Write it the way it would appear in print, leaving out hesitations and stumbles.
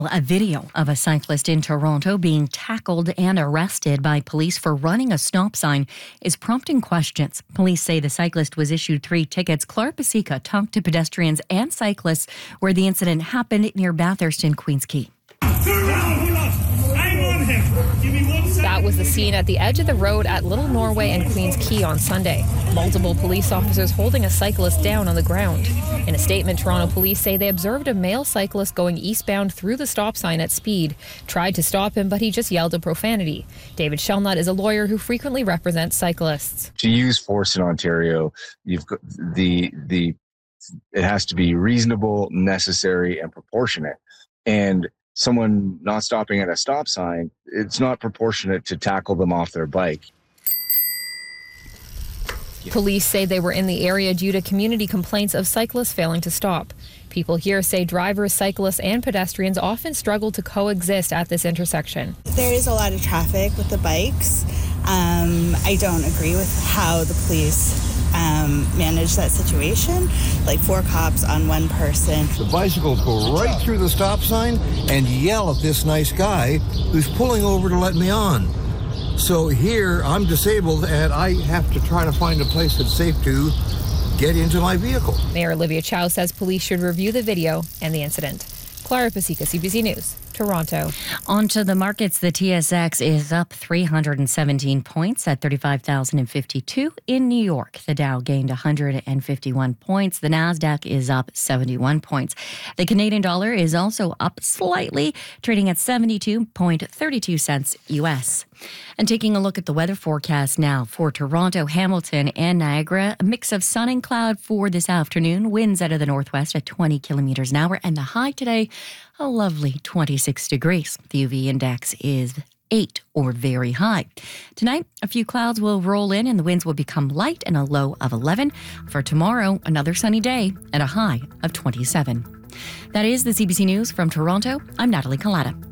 A video of a cyclist in Toronto being tackled and arrested by police for running a stop sign is prompting questions. Police say the cyclist was issued 3 tickets. Clara Pasica talked to pedestrians and cyclists where the incident happened near Bathurst in Queens Quay. That was the scene at the edge of the road at Little Norway and Queens Quay on Sunday. Multiple police officers holding a cyclist down on the ground. In a statement, Toronto police say they observed a male cyclist going eastbound through the stop sign at speed, tried to stop him, but he just yelled a profanity. David Shelnut is a lawyer who frequently represents cyclists. To use force in Ontario, you've got it has to be reasonable, necessary, and proportionate. And someone not stopping at a stop sign, it's not proportionate to tackle them off their bike. Police say they were in the area due to community complaints of cyclists failing to stop. People here say drivers, cyclists, and pedestrians often struggle to coexist at this intersection. There is a lot of traffic with the bikes. I don't agree with how the police manage that situation. Like 4 cops on 1 person. The bicycles go right through the stop sign and yell at this nice guy who's pulling over to let me on. So here I'm disabled and I have to try to find a place that's safe to get into my vehicle. Mayor Olivia Chow says police should review the video and the incident. Clara Pasica, CBC News, Toronto. On to the markets. The TSX is up 317 points at 35,052 in New York. The Dow gained 151 points. The Nasdaq is up 71 points. The Canadian dollar is also up slightly, trading at 72.32 cents US. And taking a look at the weather forecast now for Toronto, Hamilton, and Niagara, a mix of sun and cloud for this afternoon. Winds out of the northwest at 20 kilometers an hour, and the high today, a lovely 26 degrees. The UV index is 8 or very high. Tonight, a few clouds will roll in and the winds will become light and a low of 11. For tomorrow, another sunny day and a high of 27. That is the CBC News from Toronto. I'm Natalie Collada.